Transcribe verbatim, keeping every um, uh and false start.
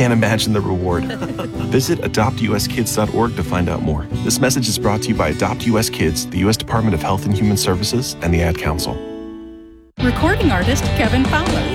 can't imagine the reward. Visit adopt u s kids dot org to find out more. This message is brought to you by Adopt U S Kids, the U S Department of Health and Human Services, and the Ad Council. Recording artist Kevin Fowler.